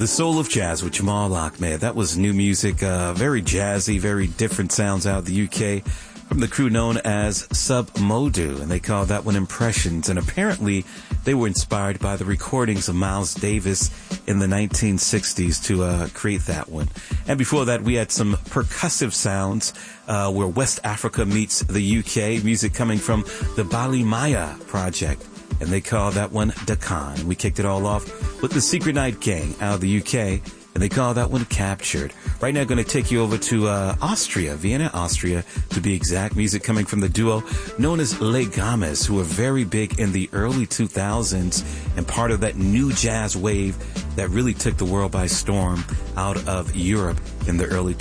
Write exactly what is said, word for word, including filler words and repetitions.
The Soul of Jazz with Jamal Ahmed. That was new music, uh, very jazzy, very different sounds out of the U K from the crew known as Submodu, and they call that one Impressions. And apparently they were inspired by the recordings of Miles Davis in the nineteen sixties to uh, create that one. And before that, we had some percussive sounds uh, where West Africa meets the U K, music coming from the Bali Maya project. And they call that one Dakan. We kicked it all off with the Secret Night Gang out of the U K, and they call that one Captured. Right now, I'm going to take you over to uh, Austria, Vienna, Austria, to be exact. Music coming from the duo known as Legames, who were very big in the early two thousands and part of that new jazz wave that really took the world by storm out of Europe in the early